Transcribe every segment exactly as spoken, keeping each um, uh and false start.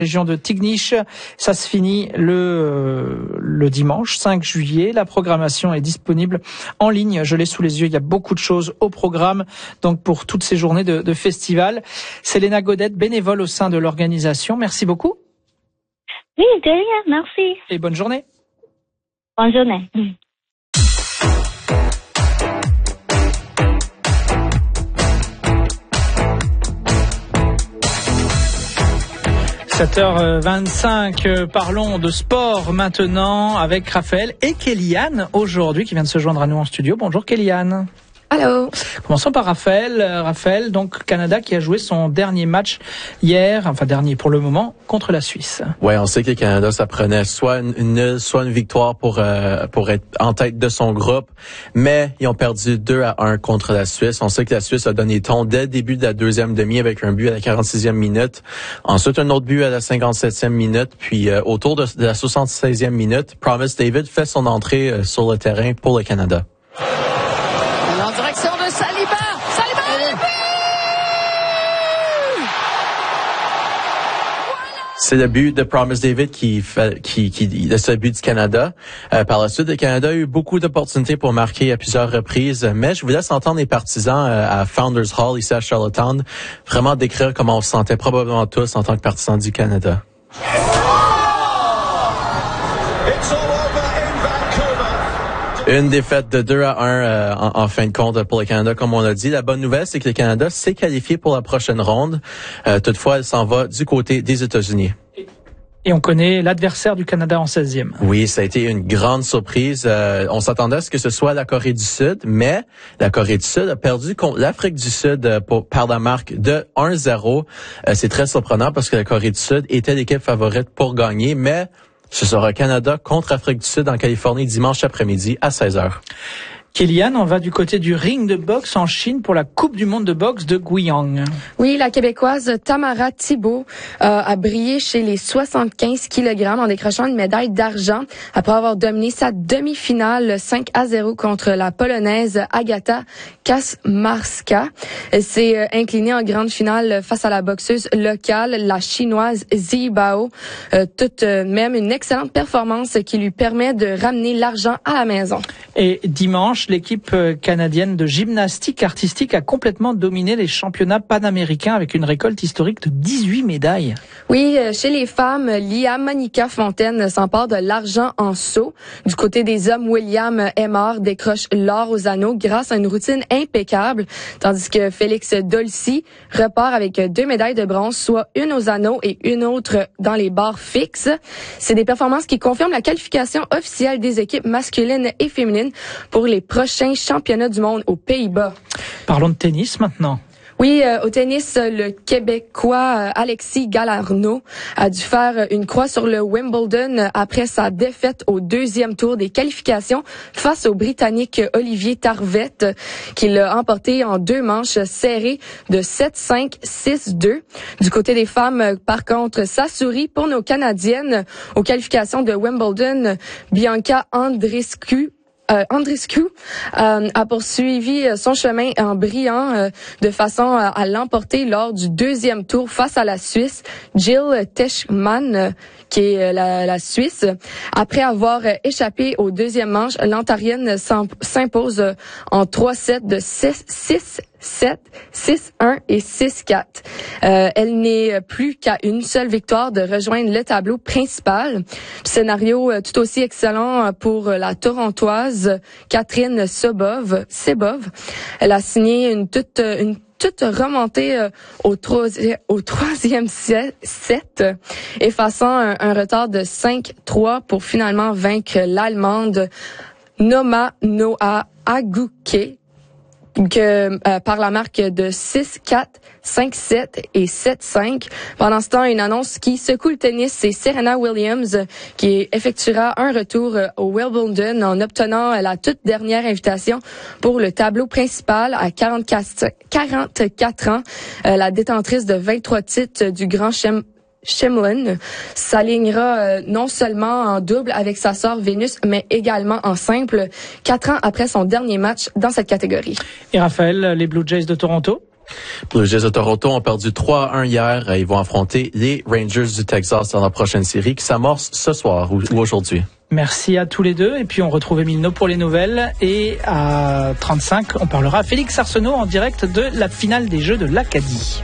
Région de Tignish. Ça se finit le, le dimanche cinq juillet. La programmation est disponible en ligne. Je l'ai sous les yeux. Il y a beaucoup de choses au programme. Donc, pour toutes ces journées de, de festival. Selena Godette, bénévole au sein de l'organisation. Merci beaucoup. Oui, de rien. Merci. Et bonne journée. Bonne journée. sept heures vingt-cinq, parlons de sport maintenant avec Raphaël et Kéliane aujourd'hui qui vient de se joindre à nous en studio. Bonjour Kéliane. Allô. Commençons par Raphaël. Raphaël, donc Canada qui a joué son dernier match hier, enfin dernier pour le moment, contre la Suisse. Ouais, on sait que le Canada, ça prenait soit une, une soit une victoire pour euh, pour être en tête de son groupe, mais ils ont perdu deux à un contre la Suisse. On sait que la Suisse a donné ton dès le début de la deuxième demi avec un but à la quarante-sixième minute, ensuite un autre but à la cinquante-septième minute, puis euh, autour de, de la soixante-seizième minute, Promise David fait son entrée euh, sur le terrain pour le Canada. En direction de Saliba. Saliba! Et... C'est le but de Promise David qui fait, qui, qui, c'est le but du Canada. Euh, par la suite, le Canada a eu beaucoup d'opportunités pour marquer à plusieurs reprises, mais je vous laisse entendre les partisans euh, à Founders Hall, ici à Charlottetown, vraiment décrire comment on se sentait probablement tous en tant que partisans du Canada. Une défaite de deux à un euh, en, en fin de compte pour le Canada, comme on l'a dit. La bonne nouvelle, c'est que le Canada s'est qualifié pour la prochaine ronde. Euh, toutefois, elle s'en va du côté des États-Unis. Et on connaît l'adversaire du Canada en seizième. Oui, ça a été une grande surprise. Euh, on s'attendait à ce que ce soit la Corée du Sud, mais la Corée du Sud a perdu contre l'Afrique du Sud euh, pour, par la marque de un zéro. Euh, c'est très surprenant parce que la Corée du Sud était l'équipe favorite pour gagner, mais ce sera Canada contre Afrique du Sud en Californie dimanche après-midi à seize heures. Kéliane, on va du côté du ring de boxe en Chine pour la Coupe du monde de boxe de Guiyang. Oui, la Québécoise Tamara Thibault euh, a brillé chez les soixante-quinze kilogrammes en décrochant une médaille d'argent après avoir dominé sa demi-finale cinq à zéro contre la Polonaise Agata Kasmarska. Elle s'est euh, inclinée en grande finale face à la boxeuse locale, la Chinoise Zi Bao. Euh, toute euh, même une excellente performance qui lui permet de ramener l'argent à la maison. Et dimanche, l'équipe canadienne de gymnastique artistique a complètement dominé les championnats panaméricains avec une récolte historique de dix-huit médailles. Oui, chez les femmes, Lia Monica Fontaine s'empare de l'argent en saut. Du côté des hommes, William Aymar décroche l'or aux anneaux grâce à une routine impeccable, tandis que Félix Dolcy repart avec deux médailles de bronze, soit une aux anneaux et une autre dans les barres fixes. C'est des performances qui confirment la qualification officielle des équipes masculines et féminines pour les prochains championnats du monde aux Pays-Bas. Parlons de tennis maintenant. Oui, euh, au tennis, le Québécois euh, Alexis Galarneau a dû faire une croix sur le Wimbledon après sa défaite au deuxième tour des qualifications face au Britannique Olivier Tarvette, qui l'a emporté en deux manches serrées de sept cinq, six deux. Du côté des femmes, par contre, ça sourit pour nos Canadiennes. Aux qualifications de Wimbledon, Bianca Andreescu Euh, Andreescu euh, a poursuivi son chemin en brillant euh, de façon à, à l'emporter lors du deuxième tour face à la Suisse, Jill Teichmann, euh, qui est la, la Suisse. Après avoir échappé au deuxième manche, l'Ontarienne s'impose en trois sets de six six sept, six un et six quatre. Euh, elle n'est plus qu'à une seule victoire de rejoindre le tableau principal. Scénario tout aussi excellent pour la Torontoise Catherine Sebov. Sebov. Elle a signé une toute une toute remontée euh, au, troisi- au troisième set, set effaçant un, un retard de cinq trois pour finalement vaincre l'Allemande Noma Noa Aguke, que euh, par la marque de six quatre, cinq sept et sept cinq. Pendant ce temps, une annonce qui secoue le tennis, c'est Serena Williams qui effectuera un retour au Wimbledon en obtenant la toute dernière invitation pour le tableau principal à quarante-quatre, quarante-quatre ans. Euh, la détentrice de vingt-trois titres du Grand Chelem Shimlin s'alignera euh, non seulement en double avec sa sœur Vénus, mais également en simple, quatre ans après son dernier match dans cette catégorie. Et Raphaël, les Blue Jays de Toronto? Blue Jays de Toronto ont perdu trois à un hier. Ils vont affronter les Rangers du Texas dans la prochaine série qui s'amorce ce soir ou, ou aujourd'hui. Merci à tous les deux. Et puis on retrouve Émile No pour les nouvelles. Et à trente-cinq, on parlera à Félix Arsenault en direct de la finale des Jeux de l'Acadie.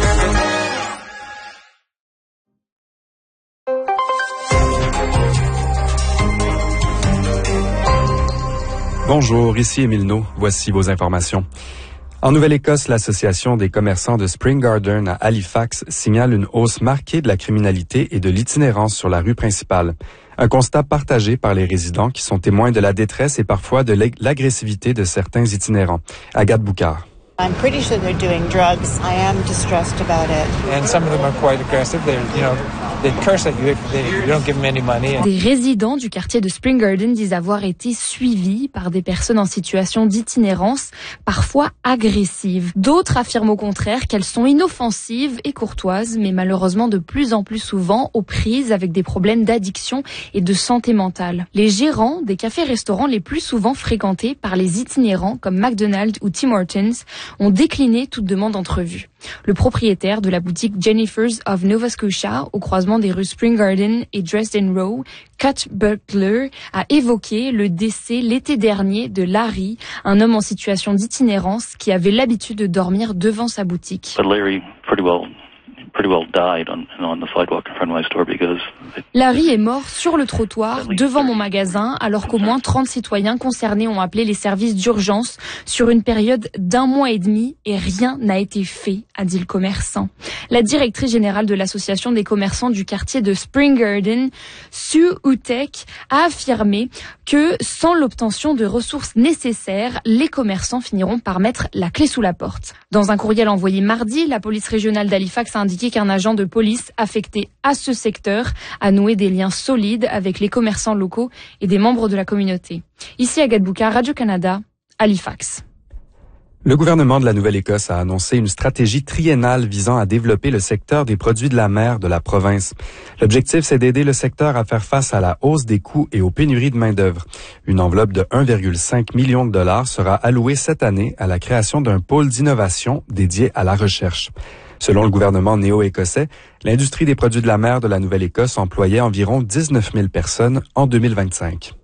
Bonjour, ici Émile No. Voici vos informations. En Nouvelle-Écosse, l'Association des commerçants de Spring Garden à Halifax signale une hausse marquée de la criminalité et de l'itinérance sur la rue principale. Un constat partagé par les résidents qui sont témoins de la détresse et parfois de l'agressivité de certains itinérants. Agathe Boucard. I'm pretty sure they're doing drugs. I am distressed about it. And some of them are quite aggressive. They're, you know, they curse at you if they, you don't give them any money. Des résidents du quartier de Spring Garden disent avoir été suivis par des personnes en situation d'itinérance, parfois agressives. D'autres affirment au contraire qu'elles sont inoffensives et courtoises, mais malheureusement de plus en plus souvent aux prises avec des problèmes d'addiction et de santé mentale. Les gérants des cafés-restaurants les plus souvent fréquentés par les itinérants comme McDonald's ou Tim Hortons ont décliné toute demande d'entrevue. Le propriétaire de la boutique Jennifer's of Nova Scotia, au croisement des rues Spring Garden et Dresden Row, Cut Butler, a évoqué le décès l'été dernier de Larry, un homme en situation d'itinérance qui avait l'habitude de dormir devant sa boutique. But Larry pretty well pretty well died on, on the sidewalk in front of my store because Larry est mort sur le trottoir devant mon magasin alors qu'au moins trente citoyens concernés ont appelé les services d'urgence sur une période d'un mois et demi et rien n'a été fait, a dit le commerçant. La directrice générale de l'association des commerçants du quartier de Spring Garden, Sue Utek, a affirmé que sans l'obtention de ressources nécessaires, les commerçants finiront par mettre la clé sous la porte. Dans un courriel envoyé mardi, la police régionale d'Halifax a indiqué qu'un agent de police affecté à ce secteur a noué des liens solides avec les commerçants locaux et des membres de la communauté. Ici Agathe Boucard, Radio-Canada, Halifax. Le gouvernement de la Nouvelle-Écosse a annoncé une stratégie triennale visant à développer le secteur des produits de la mer de la province. L'objectif, c'est d'aider le secteur à faire face à la hausse des coûts et aux pénuries de main-d'œuvre. Une enveloppe de un virgule cinq million de dollars sera allouée cette année à la création d'un pôle d'innovation dédié à la recherche. Selon le gouvernement néo-écossais, l'industrie des produits de la mer de la Nouvelle-Écosse employait environ dix-neuf mille personnes en deux mille vingt-cinq.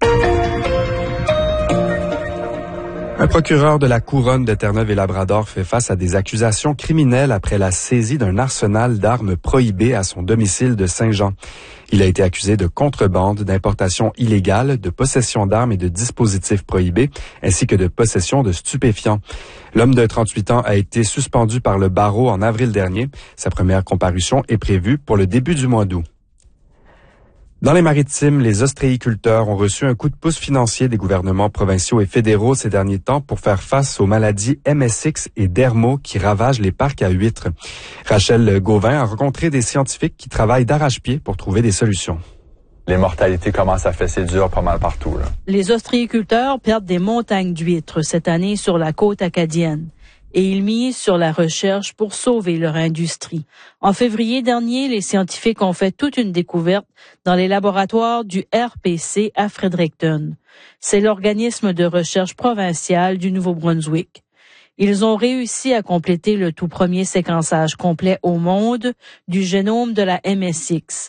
Un procureur de la Couronne de Terre-Neuve-et-Labrador fait face à des accusations criminelles après la saisie d'un arsenal d'armes prohibées à son domicile de Saint-Jean. Il a été accusé de contrebande, d'importation illégale, de possession d'armes et de dispositifs prohibés, ainsi que de possession de stupéfiants. L'homme de trente-huit ans a été suspendu par le barreau en avril dernier. Sa première comparution est prévue pour le début du mois d'août. Dans les Maritimes, les ostréiculteurs ont reçu un coup de pouce financier des gouvernements provinciaux et fédéraux ces derniers temps pour faire face aux maladies M S X et Dermo qui ravagent les parcs à huîtres. Rachel Gauvin a rencontré des scientifiques qui travaillent d'arrache-pied pour trouver des solutions. Les mortalités commencent à fesser dur pas mal partout, là. Les ostréiculteurs perdent des montagnes d'huîtres cette année sur la côte acadienne. Et ils misent sur la recherche pour sauver leur industrie. En février dernier, les scientifiques ont fait toute une découverte dans les laboratoires du R P C à Fredericton. C'est l'organisme de recherche provincial du Nouveau-Brunswick. Ils ont réussi à compléter le tout premier séquençage complet au monde du génome de la M S X.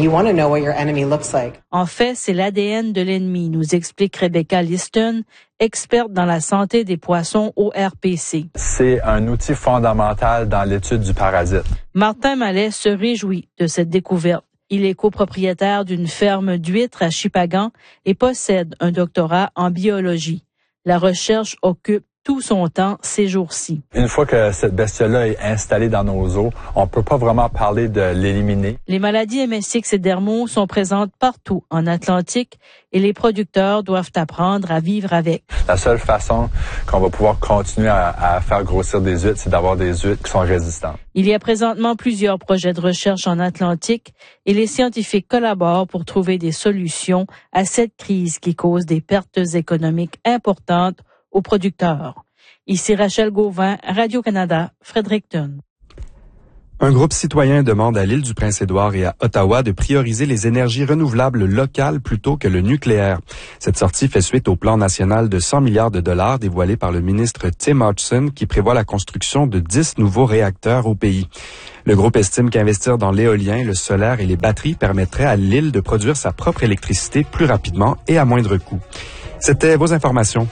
En fait, c'est l'A D N de l'ennemi, nous explique Rebecca Liston, experte dans la santé des poissons au R P C. C'est un outil fondamental dans l'étude du parasite. Martin Mallet se réjouit de cette découverte. Il est copropriétaire d'une ferme d'huîtres à Shippagan et possède un doctorat en biologie. La recherche occupe tout son temps ces jours-ci. Une fois que cette bestiole-là est installée dans nos eaux, on peut pas vraiment parler de l'éliminer. Les maladies M S X et Dermo sont présentes partout en Atlantique et les producteurs doivent apprendre à vivre avec. La seule façon qu'on va pouvoir continuer à, à faire grossir des huîtres, c'est d'avoir des huîtres qui sont résistantes. Il y a présentement plusieurs projets de recherche en Atlantique et les scientifiques collaborent pour trouver des solutions à cette crise qui cause des pertes économiques importantes aux producteurs. Ici Rachel Gauvin, Radio-Canada, Fredericton. Un groupe citoyen demande à l'île du Prince-Édouard et à Ottawa de prioriser les énergies renouvelables locales plutôt que le nucléaire. Cette sortie fait suite au plan national de cent milliards de dollars dévoilé par le ministre Tim Hodgson qui prévoit la construction de dix nouveaux réacteurs au pays. Le groupe estime qu'investir dans l'éolien, le solaire et les batteries permettrait à l'île de produire sa propre électricité plus rapidement et à moindre coût. C'était vos informations.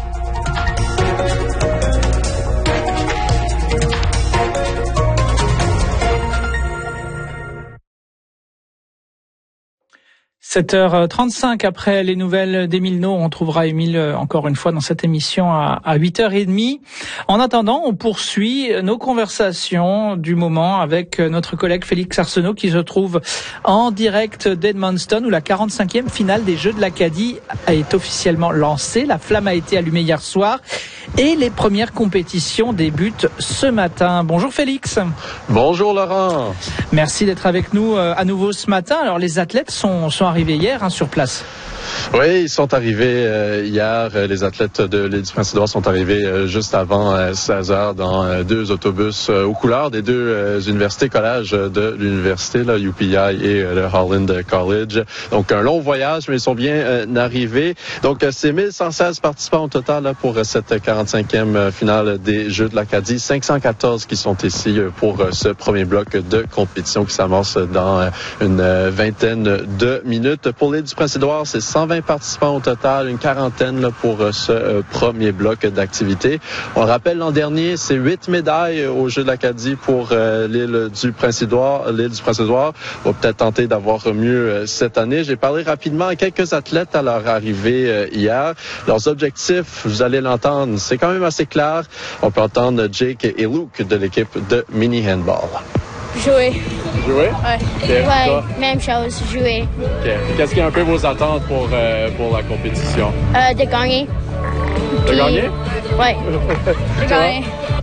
sept heures trente-cinq après les nouvelles d'Émile No. On trouvera Émile encore une fois dans cette émission à, à huit heures trente. En attendant, on poursuit nos conversations du moment avec notre collègue Félix Arsenault qui se trouve en direct d'Edmundston où la quarante-cinquième finale des Jeux de l'Acadie est officiellement lancée. La flamme a été allumée hier soir et les premières compétitions débutent ce matin. Bonjour Félix. Bonjour Laurent. Merci d'être avec nous à nouveau ce matin. Alors les athlètes sont, sont arrivés hier hein, sur place. Oui, ils sont arrivés euh, hier. Les athlètes de l'île du Prince-Édouard sont arrivés euh, juste avant euh, seize heures dans euh, deux autobus euh, aux couleurs des deux euh, universités, collèges de l'université, là, U P I et euh, le Holland College. Donc, un long voyage, mais ils sont bien euh, arrivés. Donc, euh, c'est mille cent seize participants au total là, pour euh, cette quarante-cinquième finale des Jeux de l'Acadie. cinq cent quatorze qui sont ici euh, pour euh, ce premier bloc de compétition qui s'amorce dans euh, une euh, vingtaine de minutes. Pour l'île du Prince-Édouard, c'est cent vingt participants au total, une quarantaine là, pour euh, ce euh, premier bloc d'activité. On le rappelle, l'an dernier, c'est huit médailles aux Jeux de l'Acadie pour euh, l'île du Prince-Édouard. L'île du Prince-Édouard va peut-être tenter d'avoir mieux euh, cette année. J'ai parlé rapidement à quelques athlètes à leur arrivée euh, hier. Leurs objectifs, vous allez l'entendre, c'est quand même assez clair. On peut entendre Jake et Luke de l'équipe de mini handball. Jouer. Jouer? Ouais. Okay. Ouais, même chose, jouer. OK. Qu'est-ce qui est un peu vos attentes pour, euh, pour la compétition? Euh, de gagner. De Puis, gagner? Ouais. De gagner.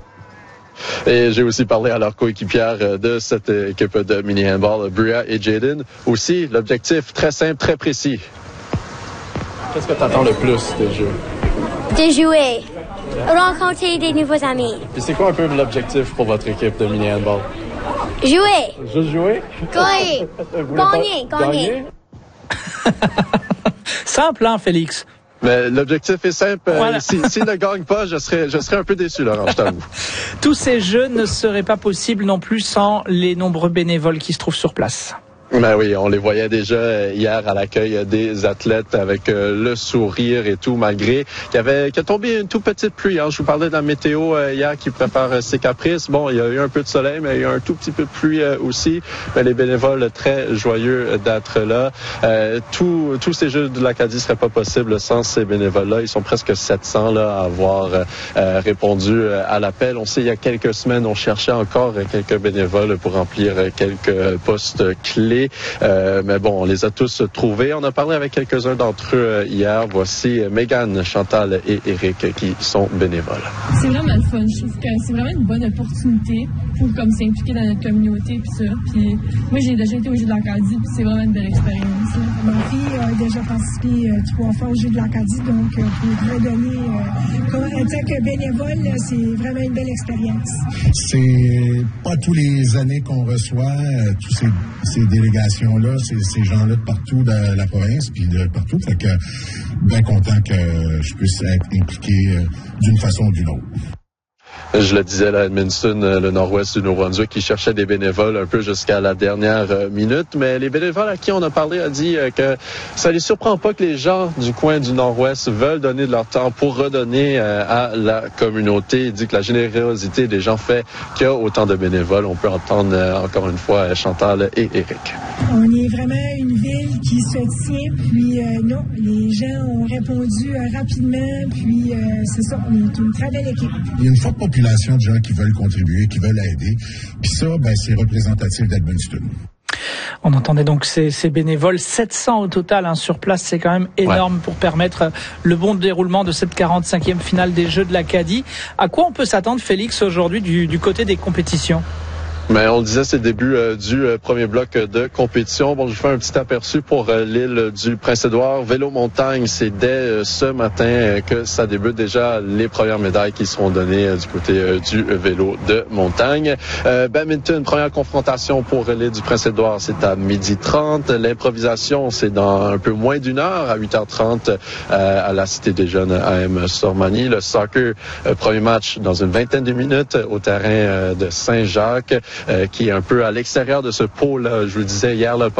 Et j'ai aussi parlé à leur coéquipière de cette équipe de mini handball, Bria et Jaden. Aussi, l'objectif très simple, très précis. Qu'est-ce que tu attends le plus des Jeux? De jouer. Rencontrer des nouveaux amis. Puis c'est quoi un peu l'objectif pour votre équipe de mini handball? Jouer. Juste jouer? Gagner. Gagner. Gagner. Simple, hein, Félix? Mais l'objectif est simple. Voilà. Si, s'il ne gagne pas, je serais, je serais un peu déçu, Laurent, je t'avoue. Tous ces jeux ne seraient pas possibles non plus sans les nombreux bénévoles qui se trouvent sur place. Ben oui, on les voyait déjà hier à l'accueil des athlètes avec euh, le sourire et tout, malgré qu'il y avait qu'il a tombé une toute petite pluie. Hein. Je vous parlais de la météo euh, hier qui prépare euh, ses caprices. Bon, il y a eu un peu de soleil, mais il y a eu un tout petit peu de pluie euh, aussi. Mais les bénévoles très joyeux d'être là. Euh, tout, tous ces Jeux de l'Acadie ne seraient pas possibles sans ces bénévoles-là. Ils sont presque sept cents là, à avoir euh, répondu à l'appel. On sait, il y a quelques semaines, on cherchait encore quelques bénévoles pour remplir quelques postes clés. Euh, mais bon, on les a tous trouvés. On a parlé avec quelques-uns d'entre eux hier. Voici Mégane, Chantal et Eric qui sont bénévoles. C'est vraiment le fun. Je trouve que c'est vraiment une bonne opportunité pour comme s'impliquer dans notre communauté puis ça. Puis moi, j'ai déjà été au Jeux de l'Acadie puis c'est vraiment une belle expérience. Ma fille a déjà participé euh, trois fois au Jeux de l'Acadie, donc euh, pour redonner euh, comme, en tant que bénévole, c'est vraiment une belle expérience. C'est pas tous les années qu'on reçoit euh, tous ces, ces délégations-là, ces, ces gens-là de partout de la province, puis de partout. Fait que bien content que je puisse être impliqué euh, d'une façon ou d'une autre. Je le disais là, à Edmundston, le nord-ouest du Nouveau-Brunswick, qui cherchait des bénévoles un peu jusqu'à la dernière minute. Mais les bénévoles à qui on a parlé ont dit que ça les surprend pas que les gens du coin du nord-ouest veulent donner de leur temps pour redonner à la communauté. Il dit que la générosité des gens fait qu'il y a autant de bénévoles. On peut entendre encore une fois Chantal et Eric. On est vraiment une ville qui se tient, puis euh, non, les gens ont répondu euh, rapidement, puis euh, c'est ça, on est une très belle équipe. Il y a une forte population de gens qui veulent contribuer, qui veulent aider, puis ça, ben, c'est représentatif d'Edmundston. On entendait donc ces, ces bénévoles, sept cents au total hein, sur place, c'est quand même énorme ouais. pour permettre le bon déroulement de cette quarante-cinquième finale des Jeux de l'Acadie. À quoi on peut s'attendre, Félix, aujourd'hui du, du côté des compétitions? Mais on le disait, c'est le début euh, du euh, premier bloc de compétition. Bon, je fais un petit aperçu pour euh, l'île du Prince-Édouard. Vélo-montagne, c'est dès euh, ce matin euh, que ça débute déjà les premières médailles qui seront données euh, du côté euh, du vélo de montagne. Euh, badminton, première confrontation pour l'île du Prince-Édouard, c'est à midi trente. L'improvisation, c'est dans un peu moins d'une heure, à huit heures trente, euh, à la Cité des Jeunes à M. Sormani. Le soccer, euh, premier match dans une vingtaine de minutes au terrain euh, de Saint-Jacques. Euh, qui est un peu à l'extérieur de ce pôle, là, je vous le disais hier, là,